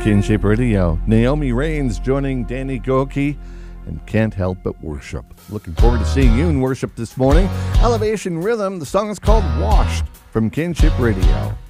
Kinship Radio. Naomi Raines joining Danny Gokey and Can't Help But Worship. Looking forward to seeing you in worship this morning. Elevation Rhythm, the song is called Washed from Kinship Radio.